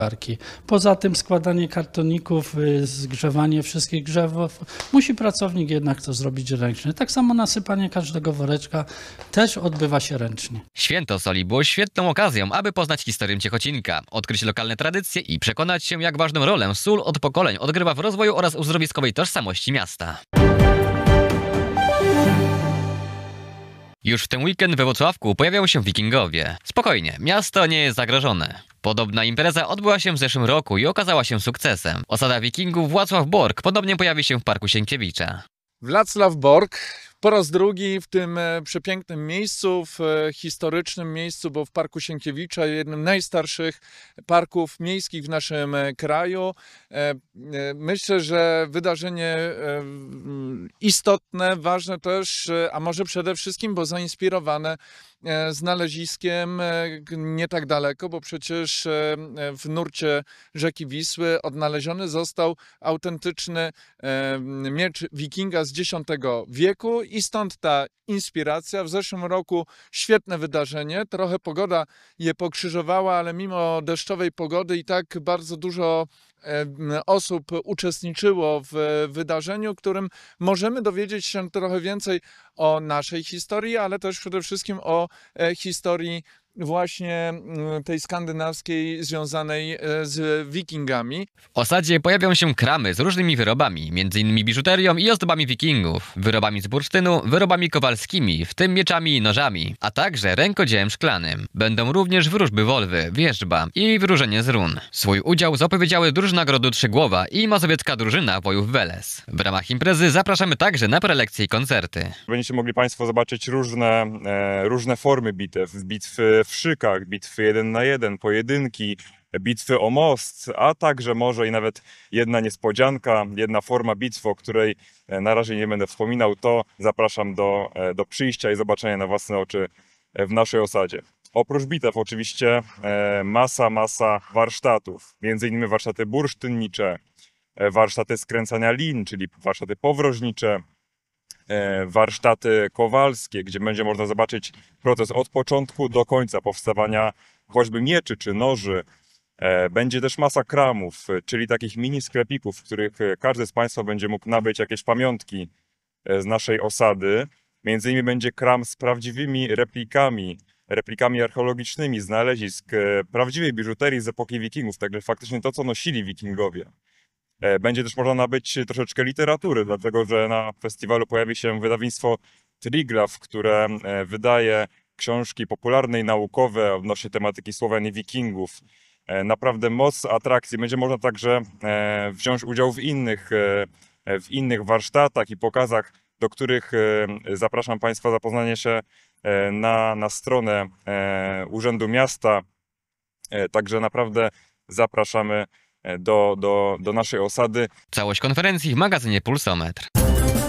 gospodarki. Poza tym składanie kartoników, zgrzewanie wszystkich grzewów, musi pracownik jednak to zrobić ręcznie. Tak samo nasypanie każdego woreczka też odbywa się ręcznie. Święto Soli było świetną okazją, aby poznać historię Ciechocinka, odkryć lokalne tradycje i przekonać się, jak ważną rolę sól od pokoleń odgrywa w rozwoju oraz uzdrowiskowej tożsamości miasta. Już w ten weekend we Włocławku pojawią się wikingowie. Spokojnie, miasto nie jest zagrożone. Podobna impreza odbyła się w zeszłym roku i okazała się sukcesem. Osada wikingów Wacław Borg ponownie pojawi się w Parku Sienkiewicza. Wacław Borg po raz drugi w tym przepięknym miejscu, w historycznym miejscu, bo w Parku Sienkiewicza, jednym z najstarszych parków miejskich w naszym kraju. Myślę, że wydarzenie istotne, ważne też, a może przede wszystkim, bo zainspirowane znaleziskiem nie tak daleko, bo przecież w nurcie rzeki Wisły odnaleziony został autentyczny miecz wikinga z X wieku i stąd ta inspiracja. W zeszłym roku świetne wydarzenie, trochę pogoda je pokrzyżowała, ale mimo deszczowej pogody i tak bardzo dużo osób uczestniczyło w wydarzeniu, którym możemy dowiedzieć się trochę więcej o naszej historii, ale też przede wszystkim o historii właśnie tej skandynawskiej związanej z wikingami. W osadzie pojawią się kramy z różnymi wyrobami, m.in. biżuterią i ozdobami wikingów, wyrobami z bursztynu, wyrobami kowalskimi, w tym mieczami i nożami, a także rękodziełem szklanym. Będą również wróżby Wolwy, wierzba i wróżenie z run. Swój udział zapowiedziały drużyna Grodu Trzygłowa i mazowiecka drużyna Wojów Weles. W ramach imprezy zapraszamy także na prelekcje i koncerty. Będziecie mogli Państwo zobaczyć różne formy bitew, bitwy w szykach, bitwy 1 na 1, pojedynki, bitwy o most, a także może i nawet jedna niespodzianka, jedna forma bitwy, o której na razie nie będę wspominał, to zapraszam do przyjścia i zobaczenia na własne oczy w naszej osadzie. Oprócz bitew oczywiście masa warsztatów, między innymi warsztaty bursztynnicze, warsztaty skręcania lin, czyli warsztaty powroźnicze, warsztaty kowalskie, gdzie będzie można zobaczyć proces od początku do końca powstawania choćby mieczy czy noży. Będzie też masa kramów, czyli takich mini sklepików, w których każdy z Państwa będzie mógł nabyć jakieś pamiątki z naszej osady. Między innymi będzie kram z prawdziwymi replikami archeologicznymi znalezisk prawdziwej biżuterii z epoki wikingów, także faktycznie to, co nosili wikingowie. Będzie też można nabyć troszeczkę literatury, dlatego że na festiwalu pojawi się wydawnictwo Triglav, które wydaje książki popularne i naukowe odnośnie tematyki Słowian i Wikingów. Naprawdę moc atrakcji. Będzie można także wziąć udział w innych warsztatach i pokazach, do których zapraszam Państwa zapoznanie się na stronę Urzędu Miasta. Także naprawdę zapraszamy do naszej osady. Całość konferencji w magazynie Pulsometr.